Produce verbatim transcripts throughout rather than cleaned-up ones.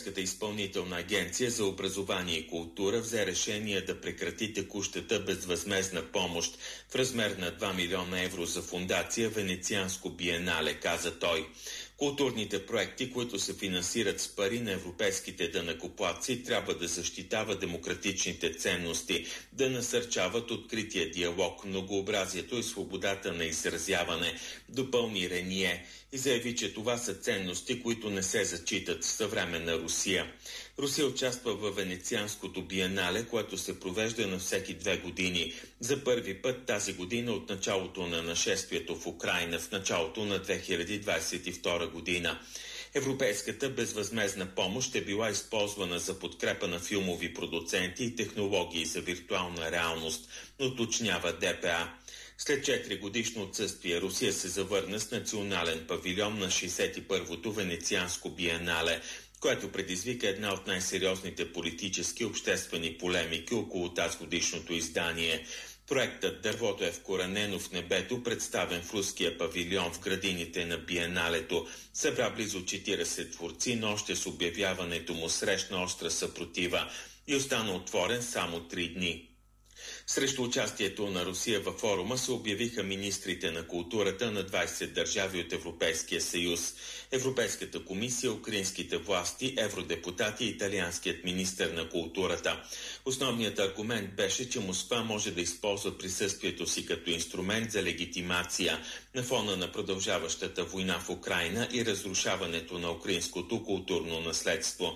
Европейската изпълнителна агенция за образование и култура взе решение да прекрати текущата безвъзмездна помощ в размер на два милиона евро за фондация Венецианско биенале, каза той. Културните проекти, които се финансират с пари на европейските данъкоплатци, трябва да защитават демократичните ценности, да насърчават открития диалог, многообразието и свободата на изразяване, допълни Рение и заяви, че това са ценности, които не се зачитат в съвременна Русия. Русия участва в Венецианското биенале, което се провежда на всеки две години. За първи път тази година от началото на нашествието в Украйна, в началото на две хиляди двадесет и втора година. Европейската безвъзмездна помощ е била използвана за подкрепа на филмови продуценти и технологии за виртуална реалност, уточнява ДПА. След четири годишно отсъствие Русия се завърна с национален павилион на шейсет и първото Венецианско биенале, което предизвика една от най-сериозните политически и обществени полемики около тази годишното издание. Проектът "Дървото е вкоренено в небето", представен в руския павилион в градините на биеналето, събра близо четиридесет творци, но още с обявяването му срещна остра съпротива и остана отворен само три дни. Срещу участието на Русия във форума се обявиха министрите на културата на двадесет държави от Европейския съюз, Европейската комисия, украинските власти, евродепутати и италианският министър на културата. Основният аргумент беше, че Москва може да използва присъствието си като инструмент за легитимация на фона на продължаващата война в Украйна и разрушаването на украинското културно наследство.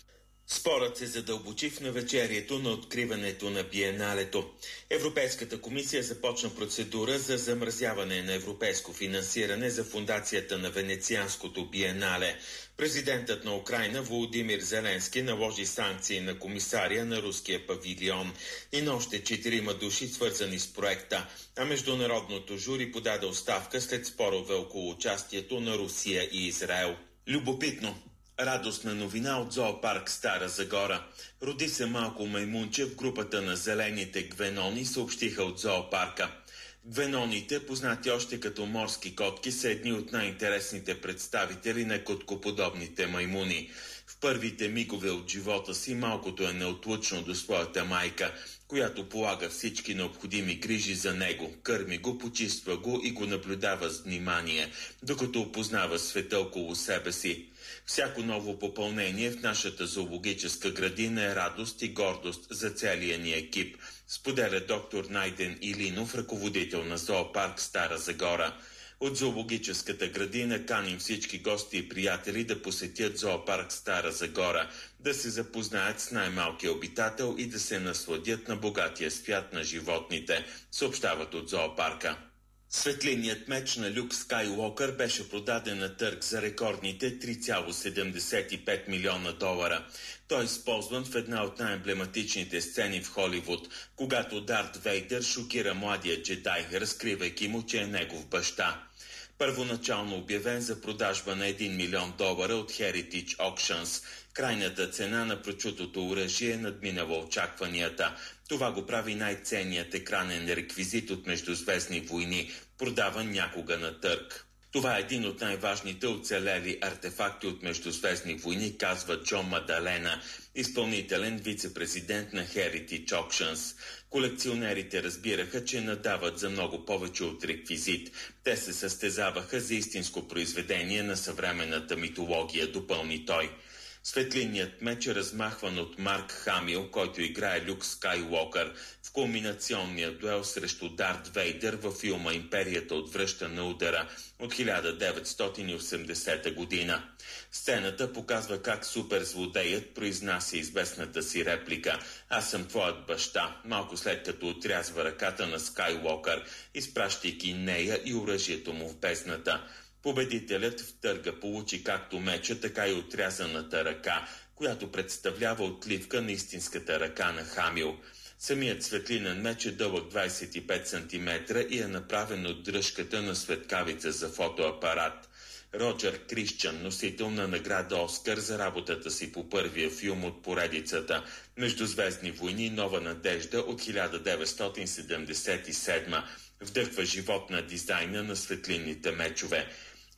Спорът се задълбочи в навечерието на откриването на биеналето. Европейската комисия започна процедура за замразяване на европейско финансиране за фондацията на Венецианското биенале. Президентът на Украйна Володимир Зеленски наложи санкции на комисария на руския павилион и на още четирима души, свързани с проекта, а международното жури подаде оставка след спорове около участието на Русия и Израел. Любопитно! Радостна новина от зоопарк Стара Загора. Роди се малко маймунче в групата на зелените гвенони, съобщиха от зоопарка. Гвеноните, познати още като морски котки, са едни от най-интересните представители на коткоподобните маймуни. В първите мигове от живота си малкото е неотлучно до своята майка, която полага всички необходими грижи за него, кърми го, почиства го и го наблюдава с внимание, докато опознава света около себе си. Всяко ново попълнение в нашата зоологическа градина е радост и гордост за целия ни екип, споделя доктор Найден Илинов, ръководител на зоопарк Стара Загора. От зоологическата градина каним всички гости и приятели да посетят зоопарк Стара Загора, да се запознаят с най-малкия обитател и да се насладят на богатия свят на животните, съобщават от зоопарка. Светлинният меч на Люк Скайуокър беше продаден на търг за рекордните три цяло седемдесет и пет милиона долара. Той е използван в една от най-емблематичните сцени в Холивуд, когато Дарт Вейдър шокира младия джедай, разкривайки му, че е негов баща. Първоначално обявен за продажба на един милион долара от Heritage Auctions, крайната цена на прочутото оръжие надминала очакванията. Това го прави най-ценният екранен реквизит от Междузвездни войни, продаван някога на търг. Това е един от най-важните оцелели артефакти от Междузвездни войни, казва Джон Мадалена, изпълнителен вице-президент на Heritage Auctions. Колекционерите разбираха, че надават за много повече от реквизит. Те се състезаваха за истинско произведение на съвременната митология, допълни той. Светлинният меч е размахван от Марк Хамил, който играе Люк Скайуокър в кулминационния дуел срещу Дарт Вейдър във филма "Империята отвръща на удара" от хиляда деветстотин и осемдесета година. Сцената показва как суперзлодеят произнася известната си реплика "Аз съм твоят баща", малко след като отрязва ръката на Скайуокър, изпращайки нея и оръжието му в бездната. Победителят в търга получи както меча, така и отрязаната ръка, която представлява отливка на истинската ръка на Хамил. Самият светлинен меч е дълъг двадесет и пет сантиметра и е направен от дръжката на светкавица за фотоапарат. Роджер Кришчън, носител на награда Оскар за работата си по първия филм от поредицата "Междузвездни войни. Нова надежда" от хиляда деветстотин седемдесет и седма, вдъхва живот на дизайна на светлинните мечове.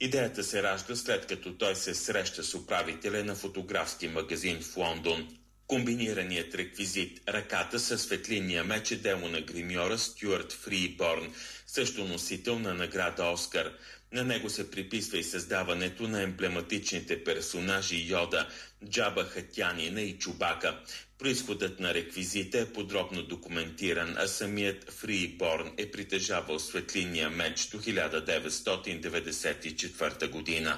Идеята се ражда след като той се среща с управителя на фотографски магазин в Лондон. Комбинираният реквизит – ръката със светлинния меч е дело на гримьора Стюарт Фриборн, също носител на награда Оскар. На него се приписва и създаването на емблематичните персонажи Йода, Джаба Хатянина и Чубака. Произходът на реквизита е подробно документиран, а самият Фриборн е притежавал светлинния меч до хиляда деветстотин деветдесет и четвърта година.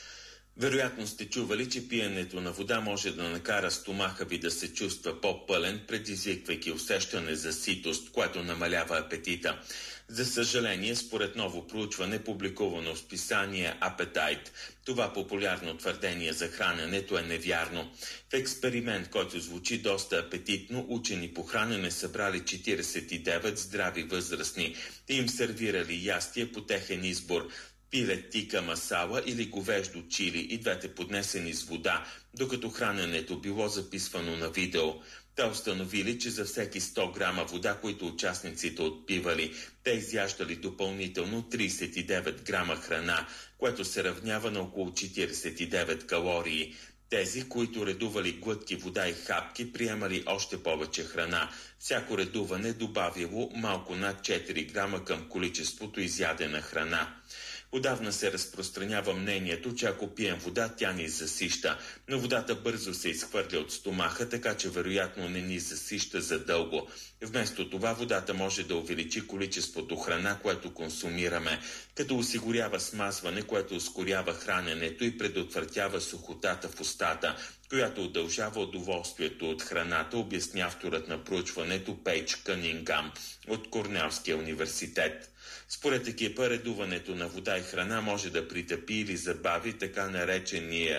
Вероятно сте чували, че пиенето на вода може да накара стомаха ви да се чувства по-пълен, предизвиквайки усещане за ситост, което намалява апетита. За съжаление, според ново проучване, публикувано в списание Appetite, това популярно твърдение за храненето е невярно. В експеримент, който звучи доста апетитно, учени по хранене събрали четиридесет и девет здрави възрастни и им сервирали ястия по техен избор – пиле тика масала или говеждо чили, и двете поднесени с вода, докато храненето било записвано на видео. Те установили, че за всеки сто грама вода, които участниците отпивали, те изяждали допълнително тридесет и девет грама храна, което се равнява на около четиридесет и девет калории. Тези, които редували глътки вода и хапки, приемали още повече храна. Всяко редуване добавило малко над четири грама към количеството изядена храна. Отдавна се разпространява мнението, че ако пием вода, тя ни засища, но водата бързо се изхвърля от стомаха, така че вероятно не ни засища задълго. Вместо това водата може да увеличи количеството храна, което консумираме, като осигурява смазване, което ускорява храненето и предотвратява сухотата в устата, която удължава удоволствието от храната, обясня авторът на проучването Пейдж Кънингам от Корнелския университет. Според екипа, редуването на вода и храна може да притъпи или забави така наречения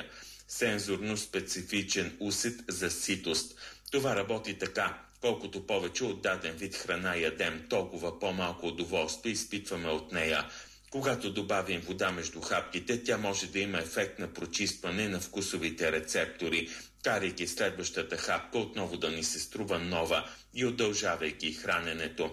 сензорно-специфичен усет за ситост. Това работи така: колкото повече от даден вид храна ядем, толкова по-малко удоволствие изпитваме от нея. Когато добавим вода между хапките, тя може да има ефект на прочистване на вкусовите рецептори, карайки следващата хапка отново да ни се струва нова и удължавайки храненето.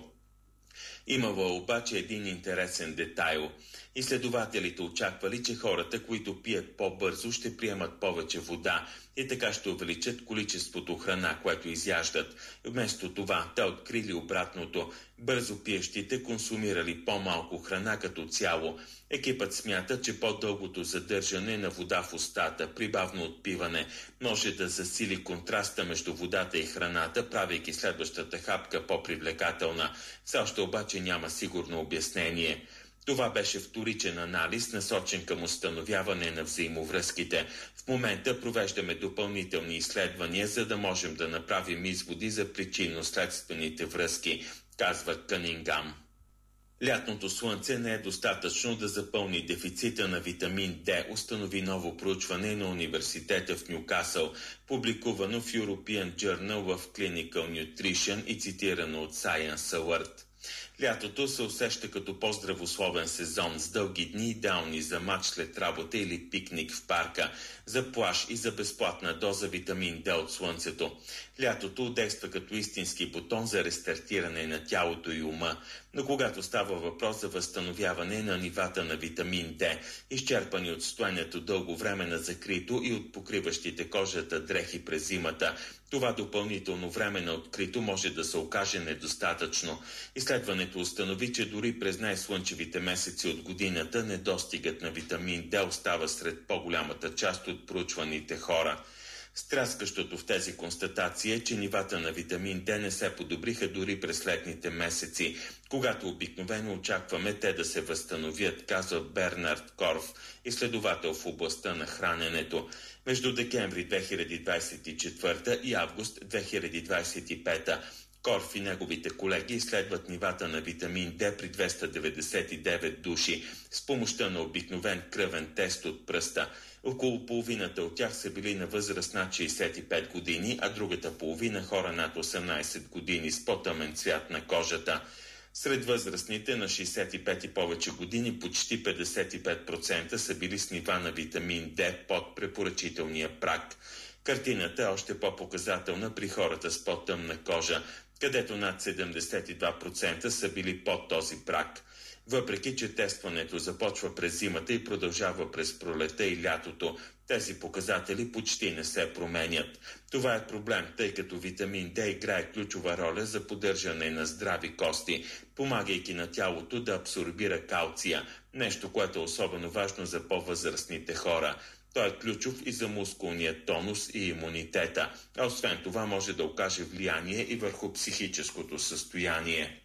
Имало обаче един интересен детайл. Изследователите очаквали, че хората, които пият по-бързо, ще приемат повече вода и така ще увеличат количеството храна, което изяждат. Вместо това, те открили обратното. Бързо пиещите консумирали по-малко храна като цяло. Екипът смята, че по-дългото задържане на вода в устата при бавно отпиване може да засили контраста между водата и храната, правейки следващата хапка по-привлекателна. Все още обаче няма сигурно обяснение. Това беше вторичен анализ, насочен към установяване на взаимовръзките. В момента провеждаме допълнителни изследвания, за да можем да направим изводи за причинно-следствените връзки, казва Кънингам. Лятното слънце не е достатъчно да запълни дефицита на витамин Д, установи ново проучване на университета в Нюкасъл, публикувано в European Journal of Clinical Nutrition и цитирано от Science Alert. Лятото се усеща като по-здравословен сезон с дълги дни, идеални за мач след работа или пикник в парка, за плаж и за безплатна доза витамин Д от слънцето. Лятото действа като истински бутон за рестартиране на тялото и ума, но когато става въпрос за възстановяване на нивата на витамин Д, изчерпани от стоенето дълго време на закрито и от покриващите кожата дрехи през зимата, това допълнително време на открито може да се окаже недостатъчно. Изследването установи, че дори през най-слънчевите месеци от годината недостигът на витамин Д остава сред по-голямата част от проучваните хора. Стряскащото в тези констатации е, че нивата на витамин Д не се подобриха дори през летните месеци, когато обикновено очакваме те да се възстановят, казва Бернард Корф, изследовател в областта на храненето. Между декември две хиляди двадесет и четвърта и август две хиляди двадесет и пета Корф и неговите колеги изследват нивата на витамин Д при двеста деветдесет и девет души с помощта на обикновен кръвен тест от пръста. Около половината от тях са били на възраст над шейсет и пет години, а другата половина хора над осемнадесет години с по-тъмен цвят на кожата. Сред възрастните на шейсет и пет и повече години почти петдесет и пет процента са били с нива на витамин Д под препоръчителния праг. Картината е още по-показателна при хората с по-тъмна кожа, където над седемдесет и два процента са били под този праг. Въпреки че тестването започва през зимата и продължава през пролета и лятото, тези показатели почти не се променят. Това е проблем, тъй като витамин Д играе ключова роля за поддържане на здрави кости, помагайки на тялото да абсорбира калция, нещо, което е особено важно за по-възрастните хора. Той е ключов и за мускулния тонус и имунитета, а освен това може да окаже влияние и върху психическото състояние.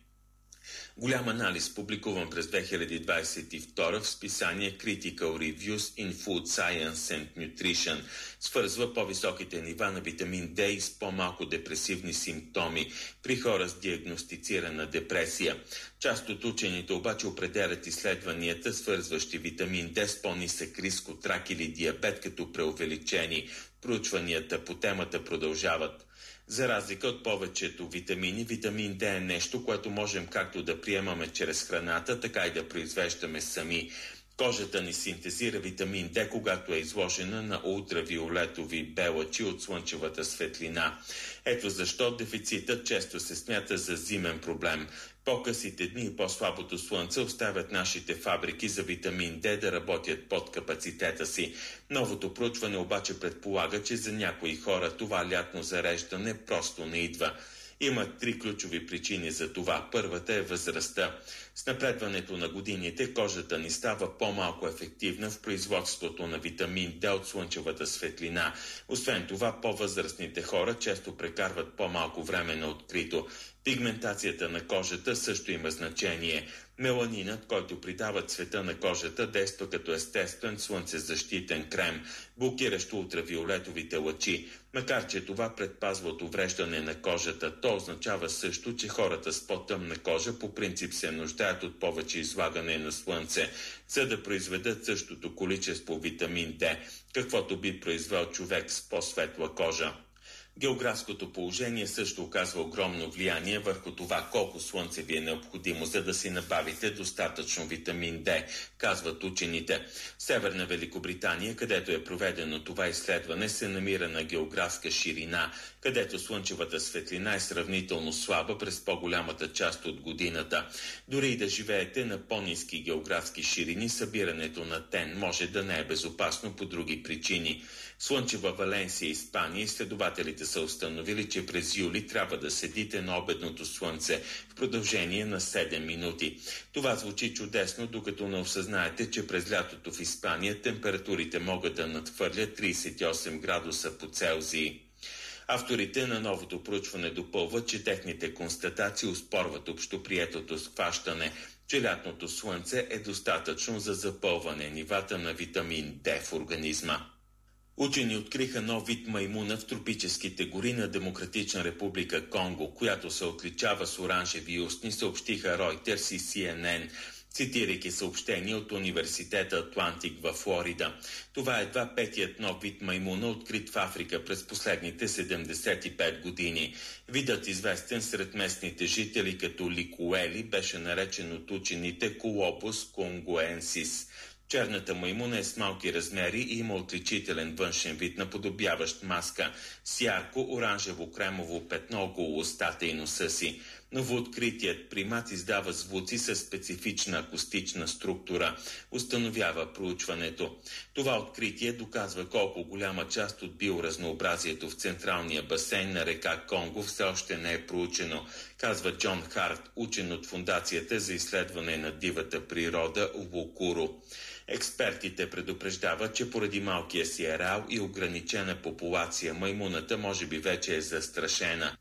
Голям анализ, публикуван през две хиляди двадесет и втора в списание Critical Reviews in Food Science and Nutrition, свързва по-високите нива на витамин Д и с по-малко депресивни симптоми при хора с диагностицирана депресия. Част от учените обаче определят изследванията, свързващи витамин Д с по-нисък риск от рак или диабет като преувеличени. Проучванията по темата продължават. За разлика от повечето витамини, витамин Д е нещо, което можем както да приемаме чрез храната, така и да произвеждаме сами. Кожата ни синтезира витамин Д, когато е изложена на ултравиолетови бе лъчи от слънчевата светлина. Ето защо дефицитът често се смята за зимен проблем. По-късите дни и по-слабото слънце оставят нашите фабрики за витамин Д да работят под капацитета си. Новото проучване обаче предполага, че за някои хора това лятно зареждане просто не идва. Има три ключови причини за това. Първата е възрастта. С напредването на годините кожата ни става по-малко ефективна в производството на витамин Д от слънчевата светлина. Освен това, по-възрастните хора често прекарват по-малко време на открито. Пигментацията на кожата също има значение. Меланинът, който придава цвета на кожата, действа като естествен слънцезащитен крем, блокиращо ултравиолетовите лъчи. Макар че това предпазва от увреждане на кожата, то означава също, че хората с по-тъмна кожа по принцип се нуждаят от повече излагане на слънце, за да произведат същото количество витамин Д, каквото би произвел човек с по-светла кожа. Географското положение също оказва огромно влияние върху това колко слънце ви е необходимо, за да си набавите достатъчно витамин Д, казват учените. Северна Великобритания, където е проведено това изследване, се намира на географска ширина, където слънчевата светлина е сравнително слаба през по-голямата част от годината. Дори и да живеете на по-ниски географски ширини, събирането на тен може да не е безопасно по други причини. Слънчева Валенсия, Испания, изследователите са установили, че през юли трябва да седите на обедното слънце в продължение на седем минути. Това звучи чудесно, докато не осъзнаете, че през лятото в Испания температурите могат да надхвърлят тридесет и осем градуса по Целзий. Авторите на новото проучване допълват, че техните констатации оспорват общоприетото схващане, че лятното слънце е достатъчно за запълване нивата на витамин Д в организма. Учени откриха нов вид маймуна в тропическите гори на Демократична република Конго, която се отличава с оранжеви устни, съобщиха Reuters и Си Ен Ен, цитирайки съобщение от университета Атлантик във Флорида. Това е едва петият нов вид маймуна, открит в Африка през последните седемдесет и пет години. Видът, известен сред местните жители като ликуели, беше наречен от учените Колобус конгуенсис. Черната маймуна е с малки размери и има отличителен външен вид, наподобяващ маска, с ярко оранжево-кремово петно около устата и носа си. Новооткритият примат издава звуци със специфична акустична структура, установява проучването. Това откритие доказва колко голяма част от биоразнообразието в централния басейн на река Конго все още не е проучено, казва Джон Харт, учен от Фондацията за изследване на дивата природа Лукуру. Експертите предупреждават, че поради малкия си ареал и ограничена популация, маймуната може би вече е застрашена.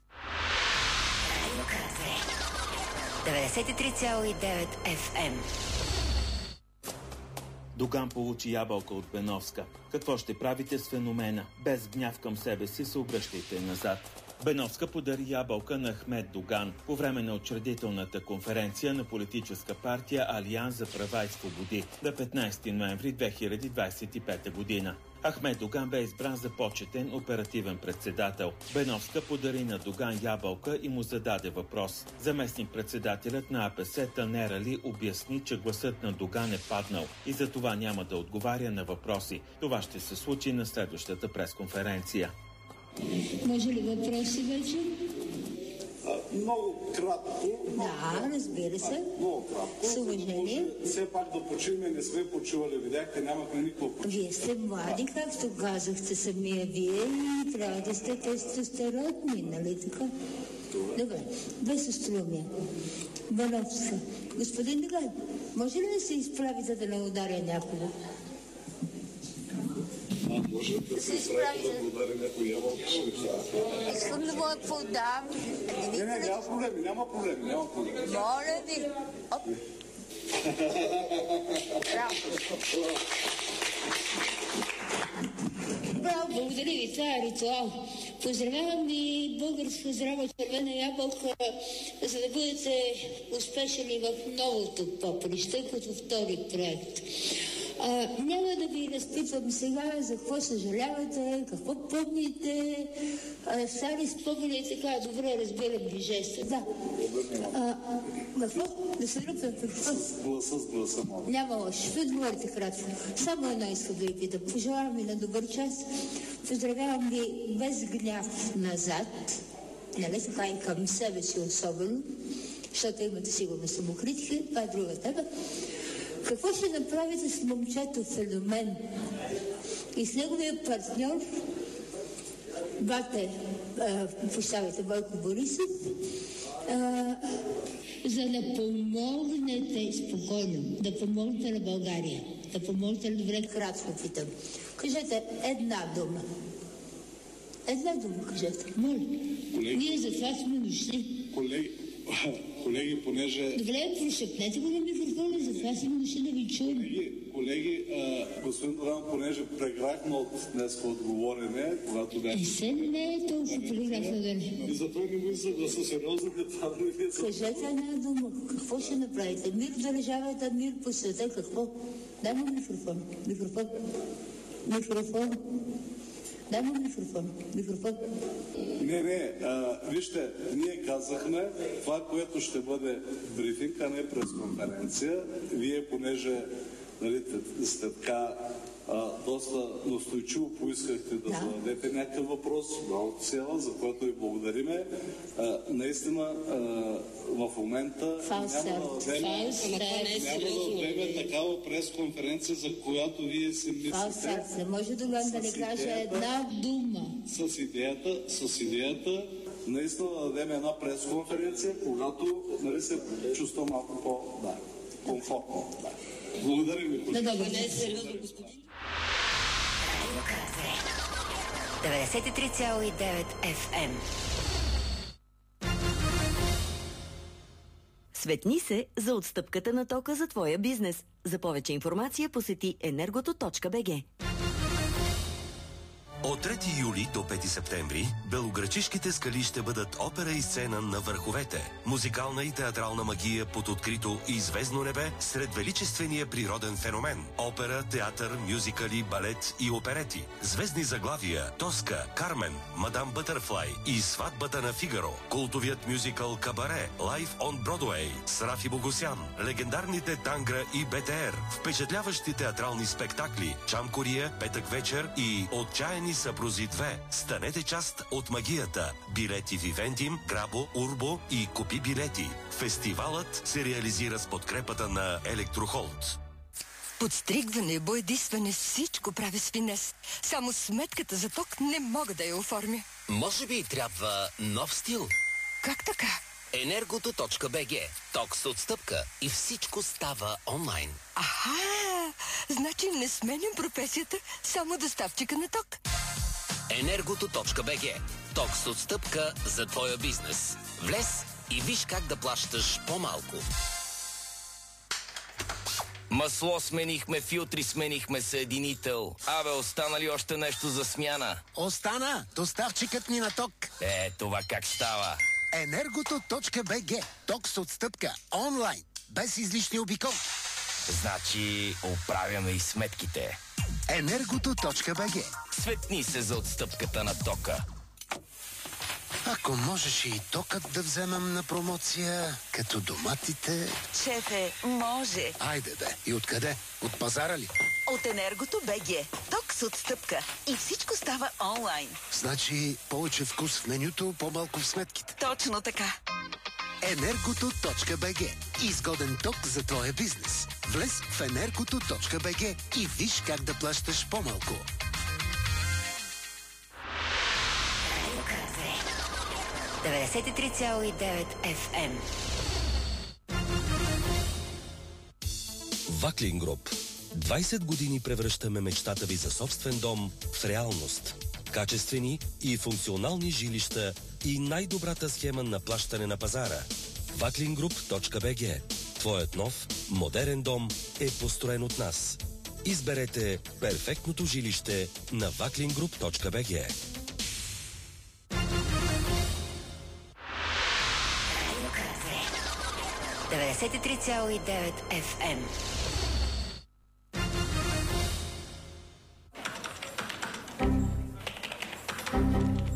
деветдесет и три цяло и девет Еф Ем. Доган получи ябълка от Беновска. Какво ще правите с феномена? Без гняв към себе си се обръщайте назад. Беновска подари ябълка на Ахмед Доган по време на учредителната конференция на политическа партия Алианс за права и свободи на петнайсети ноември две хиляди двайсет и пета година. Ахмед Доган бе избран за почетен оперативен председател. Беновска подари на Доган ябълка и му зададе въпрос. Заместник-председателят на А Пе Се Танер Али обясни, че гласът на Доган е паднал и за това няма да отговаря на въпроси. Това ще се случи на следващата пресконференция. Може ли въпроси вече? много кратко. Много да, кратко. разбира се. Много кратко. С уважение. Все пак да почиваме, не сме почивали, видяхте, нямахме никакво почиване. Вие сте млади, както казахте самия вие, и трябва да сте тестостеронни, нали така? Добре, без астромия. Бановска. Господин Доган, може ли да се изправите да не ударя някого? А, може да се изправите да ударя някой ябълка? Искам да му я подам. Не, не, няма проблеми, няма проблеми, няма проблеми. Моля ви. Оп. Браво. Браво, благодаря ви, това е ритуал. Поздравявам ви българска здрава червена ябълка, за да бъдете успешни в новото поприще, като втори проект. А, няма да ви разпитвам сега за какво съжалявате, какво помните, а, стари спомени и така, добре разбирам ви жеста. Да. А, какво? Да се ръпвам какво? С гласа, с гласа, моля. Няма лошо. Ще отговорите кратко. Само едно искам да ви питам. Пожелавам ви на добър час. Поздравявам ви без гняв назад. Нали така и към себе си особено, защото имате сигурно самокритика. Това е друга тема. Какво ще направите с момчето Феномен и с неговия партньор, бате, поставите Бойко Борисов, а, за да помогнете спокойно, да помогнете на България, да помогнете на добре, кратко питам. Кажете една дума. Една дума кажете. Моля. Колеги. Ние за това сме дошли. Колеги, колеги, понеже... Добре, прошепнете го на микрофона, за това сме дошли да ви чуем. Колеги, колеги а, господин Доран, понеже преграхме от днес отговорене, когато бях... И се не е толкова преграхна да не. И затова не мисля да са сериозни, това да не ви е за... Кажете една дума. Какво ще направите? Мир в държавата, мир по света, какво? Дай му микрофон. Микрофон. Микрофон. Дай му микрофон. Микрофон. Не, не, а, вижте, ние казахме това, което ще бъде брифинг, а не пресконференция. Вие, понеже нали, сте така а, доста настойчиво поискахте да, да зададете някакъв въпрос, много цела, за което ви благодариме. А, наистина, а, в момента Фалсарт. няма да дадем, няма да дадем такава пресконференция, за която вие си мислите. Фалсарт. Не може Доган да не каже една дума. С идеята, с идеята наистина да дадем една пресконференция, когато нали, се чувства малко по да, комфортно. Да. Благодаря ви. Да, добре. деветдесет и три цяло и девет Еф Ем. Светни се за отстъпката на тока за твоя бизнес. За повече информация посети енергото точка би джи. От трети юли до пети септември белоградчишките скали ще бъдат опера и сцена на върховете. Музикална и театрална магия под открито и звездно небе сред величествения природен феномен. Опера, театър, мюзикали, балет и оперети. Звездни заглавия Тоска, Кармен, Мадам Бътърфлай и Сватбата на Фигаро. Култовият мюзикъл Кабаре, Лайф он Бродуей с Рафи Богосян. Легендарните Тангра и Бе Те Ер. Впечатляващи театрални спектакли Чам Кория, Петък вечер и Отчаяни съпрузи две. Станете част от магията. Билети Вивентим, Грабо, Урбо и Купи билети. Фестивалът се реализира с подкрепата на Електрохолд. Подстригване, боядисване, всичко прави с финес. Само сметката за ток не мога да я оформя. Може би трябва нов стил? Как така? енергото точка би джи. Ток с отстъпка и всичко става онлайн. Аха! Значи не сменям професията, само доставчика на ток. енергото точка би джи. Ток с отстъпка за твоя бизнес. Влез и виж как да плащаш по-малко. Масло сменихме, филтри сменихме, съединител. Абе, остана ли още нещо за смяна? Остана! Доставчикът ни на ток. Е, това как става? енергото точка би джи. Ток с отстъпка. Онлайн. Без излишни обиколки. Значи, оправяме и сметките. енергото точка би джи. Светни се за отстъпката на тока. Ако можеш и токът да вземам на промоция, като доматите... Шефе, може. Айде бе. И откъде? От пазара ли? От енергото точка би джи. Ток с отстъпка. И всичко става онлайн. Значи повече вкус в менюто, по-малко в сметките. Точно така. енергото точка бе же. Изгоден ток за твоя бизнес. Влез в енергото точка бе же и виж как да плащаш по-малко. деветдесет и три цяло и девет еф ем. Ваклин Груп. двайсет години превръщаме мечтата ви за собствен дом в реалност. Качествени и функционални жилища и най-добрата схема на плащане на пазара. ваклин груп точка бе же. Твоят нов, модерен дом е построен от нас. Изберете перфектното жилище на ваклин груп точка бе же. деветдесет и три цяло и девет еф ем.